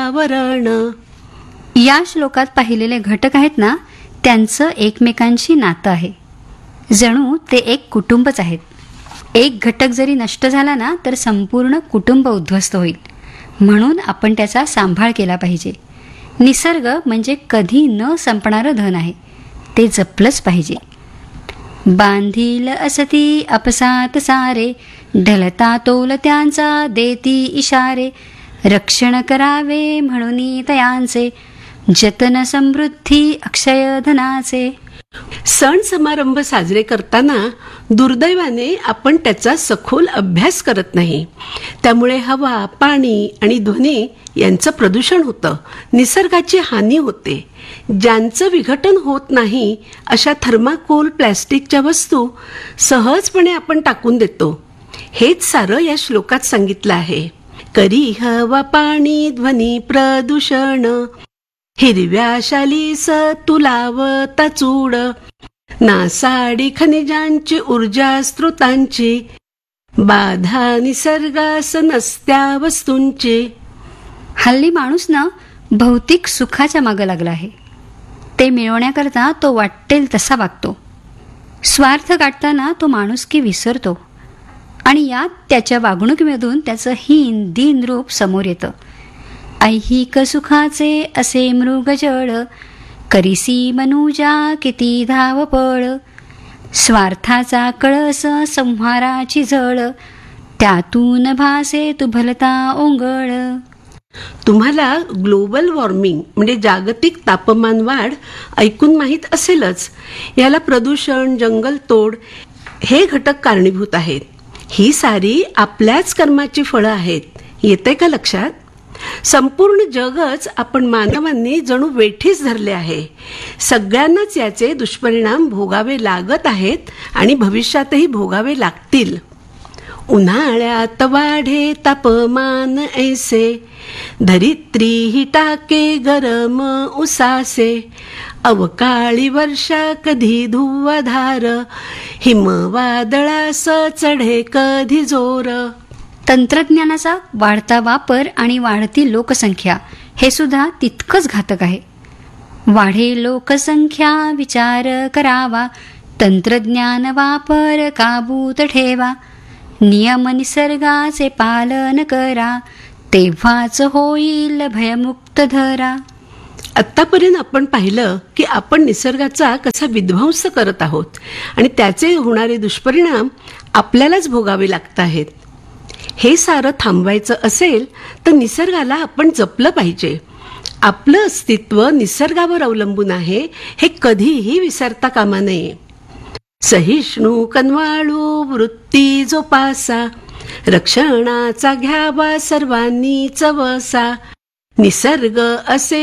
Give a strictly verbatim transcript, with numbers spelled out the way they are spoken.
आवरण. या श्लोकात पाहिलेले घटक आहेत ना, त्यांचं एकमेकांशी नातं आहे. जणू ते एक कुटुंबच आहेत. एक घटक जरी नष्ट झाला ना, तर संपूर्ण कुटुंब उद्ध्वस्त होईल. म्हणून आपण त्याचा सांभाळ केला पाहिजे. निसर्ग म्हणजे कधी न संपणारं धन आहे, ते जपलंच पाहिजे. बांधील असती अपसात सारे, ढलता तोल त्यांचा देती इशारे. रक्षण करावे म्हणून तयांचे, जतन समृद्धी अक्षय धनाचे. सण समारंभ साजरे करताना दुर्दैवाने आपण त्याचा सखोल अभ्यास करत नाही. त्यामुळे हवा, पाणी आणि ध्वनी यांचं प्रदूषण होतं, निसर्गाची हानी होते. ज्यांचं विघटन होत नाही अशा थर्माकोल, प्लॅस्टिकच्या वस्तू सहजपणे आपण टाकून देतो. हेच सारं या श्लोकात सांगितलं आहे. करी हवा, पाणी, ध्वनी प्रदूषण, हिरव्या शालीस तुलावता चूड, नासाडी खनिजांची ऊर्जा स्त्रोतांची, बाधा निसर्गास नसत्या वस्तूंची. हल्ली माणूस ना भौतिक सुखाच्या मागं लागला आहे. ते मिळवण्याकरता तो वाटेल तसा वागतो. स्वार्थ गाठताना तो माणुसकी विसरतो आणि यात त्याच्या वागणुकीमधून त्याचं हीन दीन रूप समोर येतं. ऐहिक सुखाचे असे मृगजळ, करीसी मनुजा किती धावपळ. स्वार्थाचा कळस संहाराची झळ, त्यातून भासे तुभलता ओंगळ. तुम्हाला ग्लोबल वॉर्मिंग म्हणजे जागतिक तापमान वाढ ऐकून माहीत असेलच. याला प्रदूषण, जंगलतोड हे घटक कारणीभूत आहेत. ही सारी आपल्याच कर्माची फळं आहेत. येते का लक्षात? संपूर्ण जगच आपण मानवांनी जणू वेठीस धरले आहे. सगळ्यांनाच याचे दुष्परिणाम भोगावे लागत आहेत आणि भविष्यातही भोगावे लागतील. उन्हाळ्यात वाढे तापमान ऐसे, धरित्री ही टाके गरम उसासे. अवकाळी वर्षा कधी धुव्वधार, हिमवादळास चढे कधी जोर. तंत्रज्ञानाचा वाढता वापर आणि वाढती लोकसंख्या हे सुद्धा तितकंच घातक आहे. वाढे लोकसंख्या विचार करावा, तंत्रज्ञान वापर काबूत ठेवा. नियम निसर्गाचे पालन करा, तेव्हाच होईल भयमुक्त धरा. आत्तापर्यंत आपण पाहिलं की आपण निसर्गाचा कसा विध्वंस करत आहोत आणि त्याचे होणारे दुष्परिणाम आपल्यालाच भोगावे लागत आहेत. हे सारं थांबवायचं असेल तर निसर्गाला आपण जपलं पाहिजे. आपलं अस्तित्व निसर्गावर अवलंबून आहे हे कधीही विसरता कामा नये. सहिष्णू कनवाळू वृत्ती जोपासा, रक्षणाचा घ्यावा सर्वांनीच वसा. निसर्ग असे